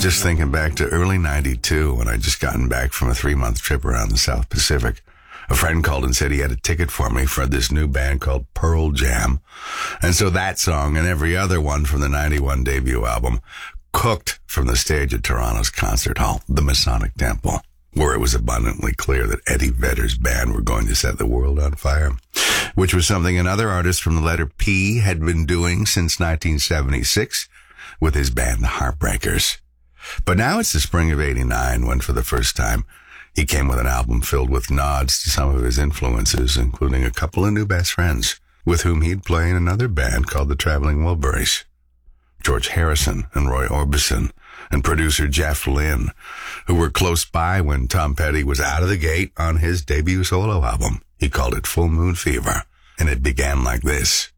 just thinking back to early 92 when I'd just gotten back from a 3-month trip around the South Pacific. A friend called and said he had a ticket for me for this new band called Pearl Jam. And so that song and every other one from the 91 debut album cooked from the stage at Toronto's concert hall, the Masonic Temple, where it was abundantly clear that Eddie Vedder's band were going to set the world on fire, which was something another artist from the letter P had been doing since 1976 with his band the Heartbreakers. But now it's the spring of 89 when, for the first time, he came with an album filled with nods to some of his influences, including a couple of new best friends with whom he'd play in another band called the Traveling Wilburys. George Harrison and Roy Orbison and producer Jeff Lynne, who were close by when Tom Petty was out of the gate on his debut solo album. He called it Full Moon Fever, and it began like this.